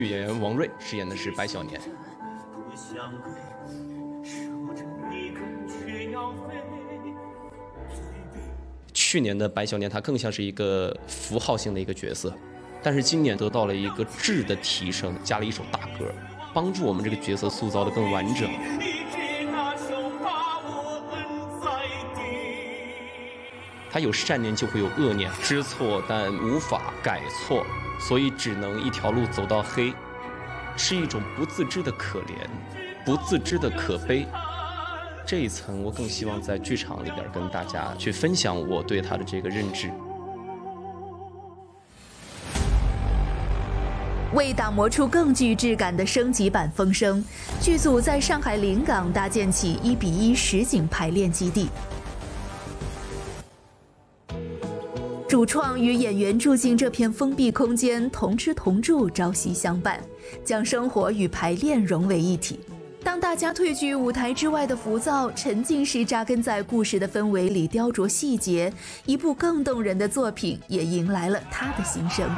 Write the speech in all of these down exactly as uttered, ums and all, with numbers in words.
演员王瑞饰演的是白小年。去年的白小年，他更像是一个符号性的一个角色，但是今年得到了一个质的提升，加了一首大歌，帮助我们这个角色塑造的更完整。他有善念就会有恶念，知错但无法改错，所以只能一条路走到黑，是一种不自知的可怜，不自知的可悲。这一层我更希望在剧场里边跟大家去分享我对他的这个认知。 为打磨出更具质感的升级版《风声》，剧组在上海临港搭建起一比一实景排练基地。主创与演员住进这片封闭空间，同吃同住，朝夕相伴，将生活与排练融为一体。当大家退居舞台之外的浮躁，沉浸式扎根在故事的氛围里，雕琢细节，一部更动人的作品也迎来了他的新生。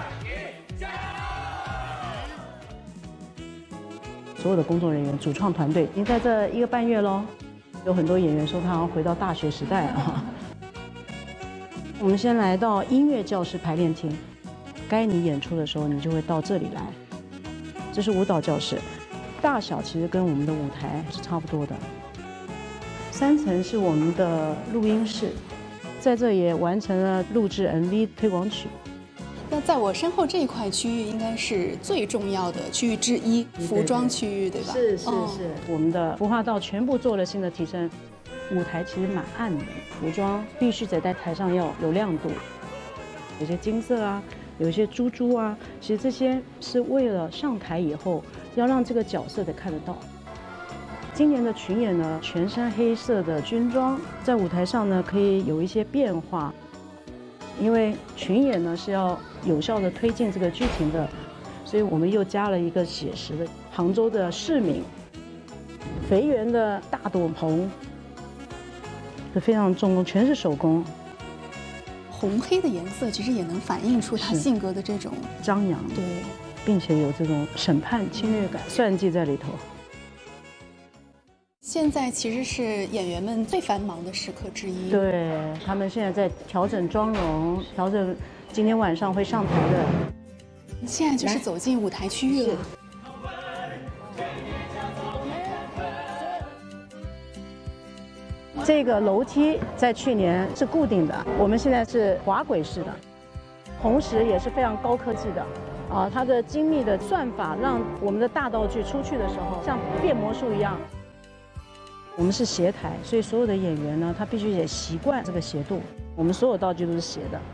所有的工作人员、主创团队已经在这一个半月喽，有很多演员说他好像回到大学时代啊。我们先来到音乐教室排练厅，该你演出的时候，你就会到这里来。这是舞蹈教室，大小其实跟我们的舞台是差不多的。三层是我们的录音室，在这也完成了录制 M V 推广曲。 那在我身后这一块区域应该是最重要的区域之一，服装区域，对吧？ 是是是，哦、我们的服化道全部做了新的提升。舞台其实蛮暗的，服装必须得在台上要有亮度，有些金色啊，有一些珠珠啊，其实这些是为了上台以后要让这个角色得看得到。今年的群演呢，全身黑色的军装，在舞台上呢可以有一些变化，因为群演呢是要有效的推进这个剧情的，所以我们又加了一个写实的杭州的市民，肥圆的大斗篷。是非常重工，全是手工。 红黑的颜色其实也能反映出他性格的这种张扬， 对， 并且有这种审判侵略感、算计在里头。 现在其实是演员们最繁忙的时刻之一。 对，他们现在在调整妆容，调整今天晚上会上台的。 现在就是走进舞台区域了。 这个楼梯在去年是固定的，我们现在是滑轨式的，同时也是非常高科技的，啊，它的精密的算法让我们的大道具出去的时候像变魔术一样。我们是斜台，所以所有的演员呢，他必须也习惯这个斜度。我们所有道具都是斜的。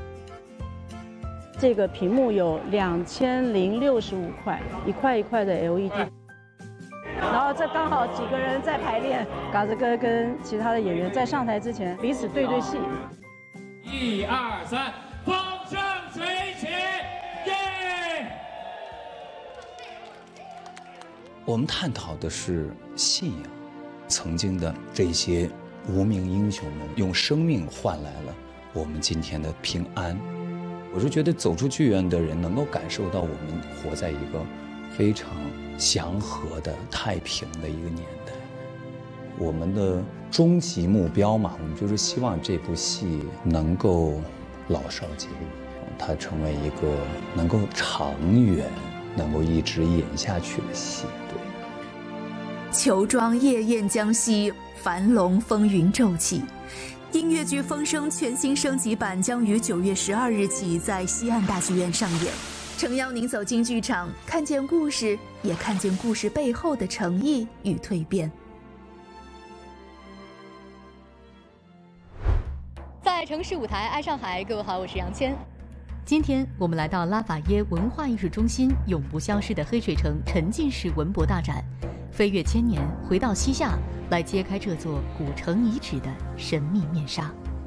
这个屏幕有两千零六十五块，一块一块的 L E D。然后这刚好几个人在排练，嘎子哥跟其他的演员在上台之前彼此对对戏。 一二三，风声吹起，耶！ 我们探讨的是信仰，曾经的这些无名英雄们用生命换来了我们今天的平安。我是觉得走出剧院的人能够感受到我们活在一个非常祥和的太平的一个年代。我们的终极目标嘛，我们就是希望这部戏能够老少皆宜，它成为一个能够长远能够一直演下去的戏。对， 裘庄夜宴将息，樊笼风云骤起。音乐剧《风声》全新升级版将于九月十二日起在西岸大剧院上演。诚邀您走进剧场，看见故事，也看见故事背后的诚意与蜕变。 在城市舞台爱上海，各位好，我是杨谦。今天我们来到拉法耶文化艺术中心永不消失的黑水城沉浸式文博大展，飞越千年，回到西夏，来揭开这座古城遗址的神秘面纱。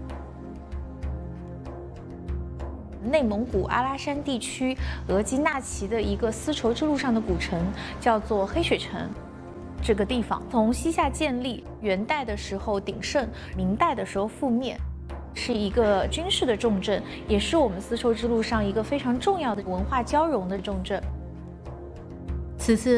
内蒙古阿拉山地区额济纳旗的一个丝绸之路上的古城，叫做黑水城。这个地方从西夏建立，元代的时候鼎盛，明代的时候覆灭，是一个军事的重镇，也是我们丝绸之路上一个非常重要的文化交融的重镇。 此次